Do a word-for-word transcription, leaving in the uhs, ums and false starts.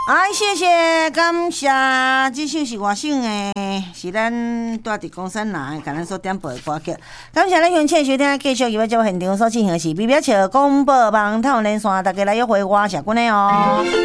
哎，谢谢，感谢，这首是外省的，是咱住伫公山南，甲咱所点播的歌曲。感谢咱乡亲收听，继续由节目现场所进行的是比表笑广播网台连线，大家来约会我谢君的哦。